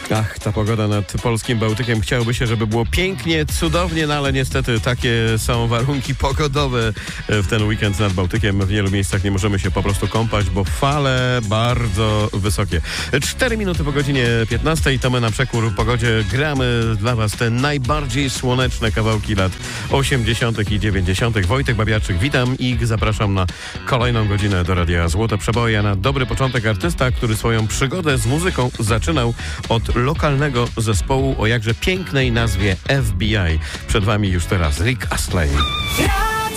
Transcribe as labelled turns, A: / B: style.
A: Ach, ta pogoda nad polskim Bałtykiem. Chciałoby się, żeby było pięknie, cudownie, no ale niestety takie są warunki pogodowe w ten weekend nad Bałtykiem. W wielu miejscach nie możemy się po prostu kąpać, bo fale bardzo wysokie. 4 minuty po godzinie 15 to my na przekór pogodzie gramy dla Was te najbardziej słoneczne kawałki lat 80. i 90. Wojtek Babiarczyk, witam i zapraszam na kolejną godzinę do Radia Złote Przeboje. Na dobry początek artysta, który swoją przygodę z muzyką zaczynał od lokalnego zespołu o jakże pięknej nazwie FBI. Przed Wami już teraz Rick Astley.